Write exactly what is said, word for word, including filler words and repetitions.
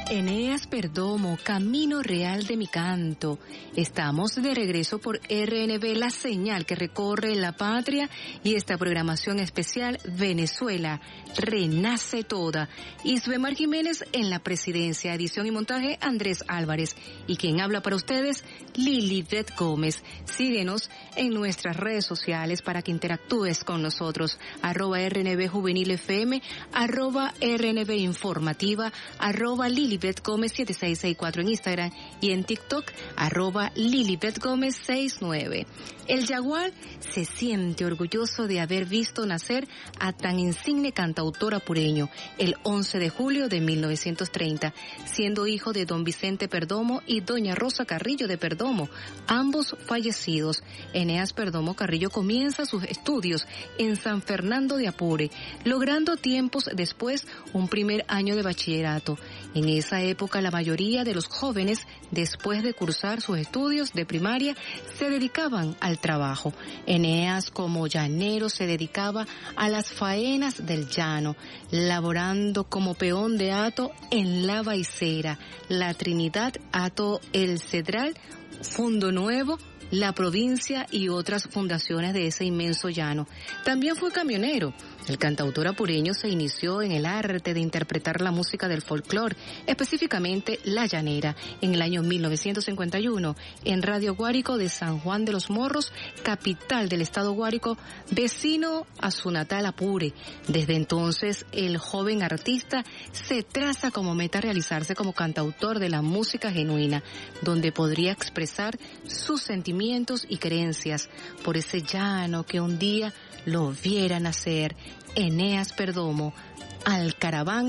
Eneas Perdomo, Camino Real de mi Canto. Estamos de regreso por R N V, la señal que recorre la patria, y esta programación especial Venezuela renace toda. Isbemar Jiménez en la presidencia, edición y montaje Andrés Álvarez, y quien habla para ustedes, Lilibet Gómez. Síguenos en nuestras redes sociales para que interactúes con nosotros, arroba R N V Juvenil F M, arroba R N V Informativa, arroba Lilibet Gómez siete seis seis cuatro en Instagram, y en TikTok, arroba Lilibet Gómez sesenta y nueve. El Jaguar se siente orgulloso de haber visto nacer a tan insigne cantautor apureño el once de julio de mil novecientos treinta, siendo hijo de don Vicente Perdomo y doña Rosa Carrillo de Perdomo, ambos fallecidos. Eneas Perdomo Carrillo comienza sus estudios en San Fernando de Apure, logrando tiempos después un primer año de bachillerato. En esa época la mayoría de los jóvenes, después de cursar sus estudios de primaria, se dedicaban al trabajo. Eneas, como llanero, se dedicaba a las faenas del llano, laborando como peón de hato en La Baicera, La Trinidad, Hato El Cedral, Fundo Nuevo, La Provincia y otras fundaciones de ese inmenso llano. También fue camionero. El cantautor apureño se inició en el arte de interpretar la música del folclore, específicamente la llanera, en el año mil novecientos cincuenta y uno, en Radio Guárico de San Juan de los Morros, capital del estado Guárico, vecino a su natal Apure. Desde entonces, el joven artista se traza como meta realizarse como cantautor de la música genuina, donde podría expresar sus sentimientos y creencias por ese llano que un día lo viera nacer. Eneas Perdomo, Alcaraván